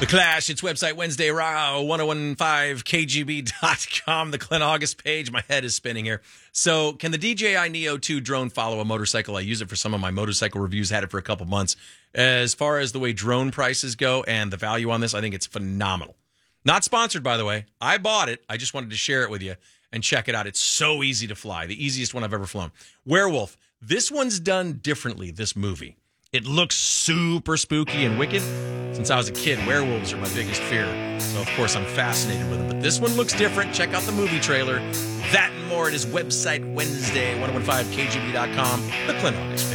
The Clash, it's website Wednesday, Raw, 1015kgb.com, the Clint August page. My head is spinning here. So, can the DJI Neo 2 drone follow a motorcycle? I use it for some of my motorcycle reviews, had it for a couple months. As far as the way drone prices go and the value on this, I think it's phenomenal. Not sponsored, by the way. I bought it. I just wanted to share it with you and check it out. It's so easy to fly, the easiest one I've ever flown. Werewolf, this one's done differently, this movie. It looks super spooky and wicked. Since I was a kid, werewolves are my biggest fear. So, of course, I'm fascinated with them. But this one looks different. Check out the movie trailer. That and more at his website Wednesday, 1015kgb.com, the Clint August.